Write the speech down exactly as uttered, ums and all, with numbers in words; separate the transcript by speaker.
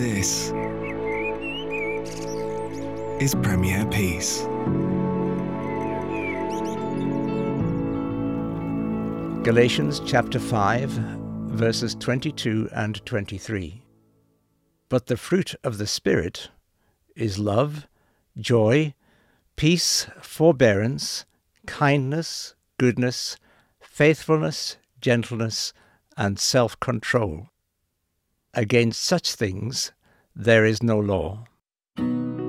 Speaker 1: This is Premier Peace.
Speaker 2: Galatians chapter five, verses twenty-two and twenty-three. But the fruit of the Spirit is love, joy, peace, forbearance, kindness, goodness, faithfulness, gentleness, and self-control. Against such things there is no law.